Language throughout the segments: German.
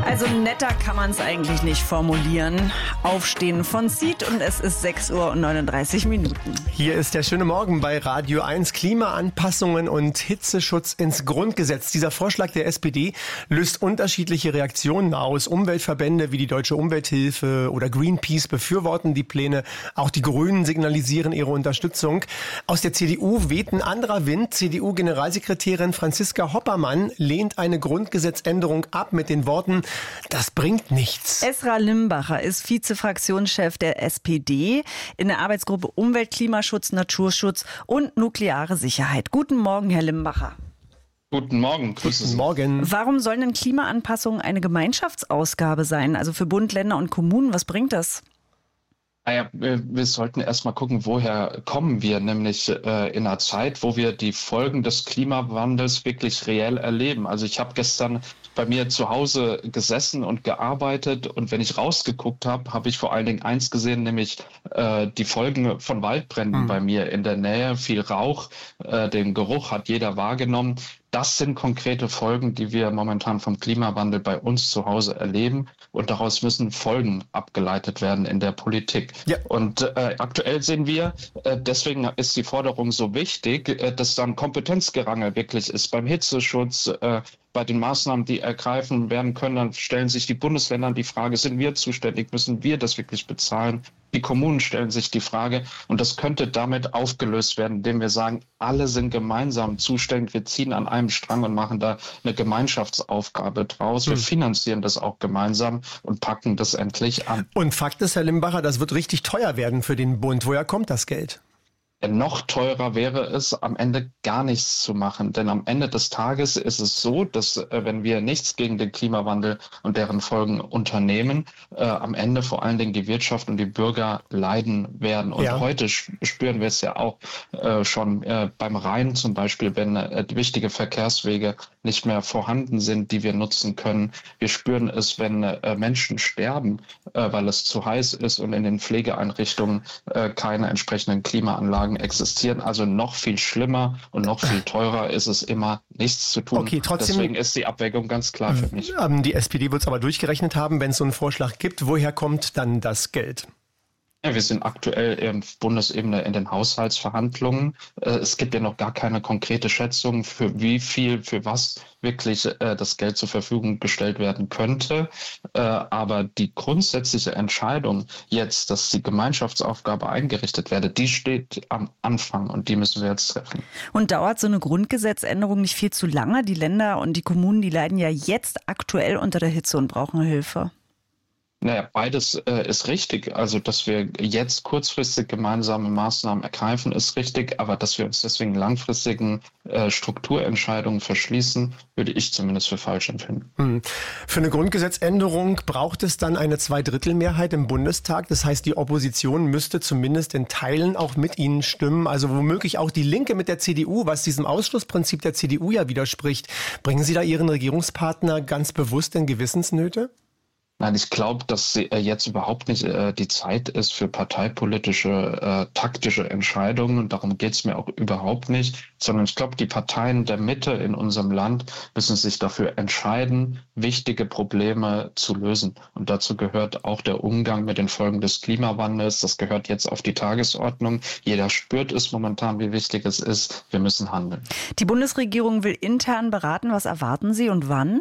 Also netter kann man es eigentlich nicht formulieren. Aufstehen von Seed und es ist 6:39 Uhr. Hier ist der schöne Morgen bei Radio 1. Klimaanpassungen und Hitzeschutz ins Grundgesetz. Dieser Vorschlag der SPD löst unterschiedliche Reaktionen aus. Umweltverbände wie die Deutsche Umwelthilfe oder Greenpeace befürworten die Pläne. Auch die Grünen signalisieren ihre Unterstützung. Aus der CDU weht ein anderer Wind. CDU-Generalsekretärin Franziska Hoppermann lehnt eine Grundgesetzänderung ab mit den Worten: Das bringt nichts. Esra Limbacher ist Vizefraktionschef der SPD in der Arbeitsgruppe Umwelt, Klimaschutz, Naturschutz und nukleare Sicherheit. Guten Morgen, Herr Limbacher. Guten Morgen, grüße Sie. Guten Morgen. Warum sollen denn Klimaanpassungen eine Gemeinschaftsausgabe sein? Also für Bund, Länder und Kommunen, was bringt das? Naja, wir sollten erstmal gucken, woher kommen wir, nämlich in einer Zeit, wo wir die Folgen des Klimawandels wirklich reell erleben. Also ich habe gestern bei mir zu Hause gesessen und gearbeitet, und wenn ich rausgeguckt habe, habe ich vor allen Dingen eins gesehen, nämlich die Folgen von Waldbränden bei mir in der Nähe, viel Rauch, den Geruch hat jeder wahrgenommen. Das sind konkrete Folgen, die wir momentan vom Klimawandel bei uns zu Hause erleben, und daraus müssen Folgen abgeleitet werden in der Politik. Ja. Und aktuell sehen wir, deswegen ist die Forderung so wichtig, dass dann Kompetenzgerangel wirklich ist beim Hitzeschutz, bei den Maßnahmen, die ergreifen werden können. Dann stellen sich die Bundesländer die Frage: Sind wir zuständig? Müssen wir das wirklich bezahlen? Die Kommunen stellen sich die Frage, und das könnte damit aufgelöst werden, indem wir sagen, alle sind gemeinsam zuständig, wir ziehen an einem Strang und machen da eine Gemeinschaftsaufgabe draus. Wir finanzieren das auch gemeinsam und packen das endlich an. Und Fakt ist, Herr Limbacher, das wird richtig teuer werden für den Bund. Woher kommt das Geld? Noch teurer wäre es, am Ende gar nichts zu machen. Denn am Ende des Tages ist es so, dass wenn wir nichts gegen den Klimawandel und deren Folgen unternehmen, am Ende vor allen Dingen die Wirtschaft und die Bürger leiden werden. Und heute spüren wir es ja auch schon beim Rhein zum Beispiel, wenn wichtige Verkehrswege nicht mehr vorhanden sind, die wir nutzen können. Wir spüren es, wenn Menschen sterben, weil es zu heiß ist und in den Pflegeeinrichtungen keine entsprechenden Klimaanlagen existieren. Also noch viel schlimmer und noch viel teurer ist es immer, nichts zu tun. Okay, trotzdem, deswegen ist die Abwägung ganz klar für mich. Die SPD wird es aber durchgerechnet haben, wenn es so einen Vorschlag gibt. Woher kommt dann das Geld? Ja, wir sind aktuell auf Bundesebene in den Haushaltsverhandlungen. Es gibt ja noch gar keine konkrete Schätzung, für wie viel, für was wirklich das Geld zur Verfügung gestellt werden könnte. Aber die grundsätzliche Entscheidung jetzt, dass die Gemeinschaftsaufgabe eingerichtet werde, die steht am Anfang, und die müssen wir jetzt treffen. Und dauert so eine Grundgesetzänderung nicht viel zu lange? Die Länder und die Kommunen, die leiden ja jetzt aktuell unter der Hitze und brauchen Hilfe. Naja, beides ist richtig. Also, dass wir jetzt kurzfristig gemeinsame Maßnahmen ergreifen, ist richtig. Aber dass wir uns deswegen langfristigen Strukturentscheidungen verschließen, würde ich zumindest für falsch empfinden. Für eine Grundgesetzänderung braucht es dann eine Zweidrittelmehrheit im Bundestag. Das heißt, die Opposition müsste zumindest in Teilen auch mit Ihnen stimmen. Also womöglich auch die Linke mit der CDU, was diesem Ausschlussprinzip der CDU ja widerspricht. Bringen Sie da Ihren Regierungspartner ganz bewusst in Gewissensnöte? Nein, ich glaube, dass jetzt überhaupt nicht die Zeit ist für parteipolitische, taktische Entscheidungen. Und darum geht's mir auch überhaupt nicht. Sondern ich glaube, die Parteien der Mitte in unserem Land müssen sich dafür entscheiden, wichtige Probleme zu lösen. Und dazu gehört auch der Umgang mit den Folgen des Klimawandels. Das gehört jetzt auf die Tagesordnung. Jeder spürt es momentan, wie wichtig es ist. Wir müssen handeln. Die Bundesregierung will intern beraten. Was erwarten Sie und wann?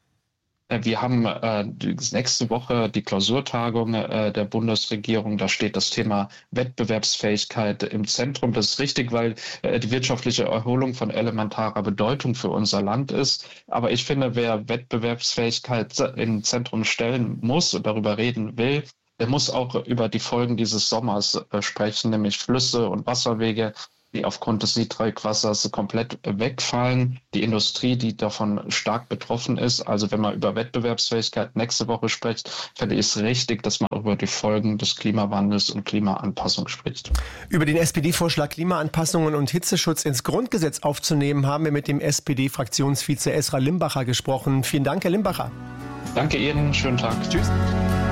Wir haben nächste Woche die Klausurtagung der Bundesregierung. Da steht das Thema Wettbewerbsfähigkeit im Zentrum. Das ist richtig, weil die wirtschaftliche Erholung von elementarer Bedeutung für unser Land ist. Aber ich finde, wer Wettbewerbsfähigkeit ins Zentrum stellen muss und darüber reden will, der muss auch über die Folgen dieses Sommers sprechen, nämlich Flüsse und Wasserwege, die aufgrund des Niedrigwassers komplett wegfallen. Die Industrie, die davon stark betroffen ist. Also wenn man über Wettbewerbsfähigkeit nächste Woche spricht, finde ich es richtig, dass man über die Folgen des Klimawandels und Klimaanpassung spricht. Über den SPD-Vorschlag, Klimaanpassungen und Hitzeschutz ins Grundgesetz aufzunehmen, haben wir mit dem SPD-Fraktionsvize Esra Limbacher gesprochen. Vielen Dank, Herr Limbacher. Danke Ihnen, schönen Tag. Tschüss.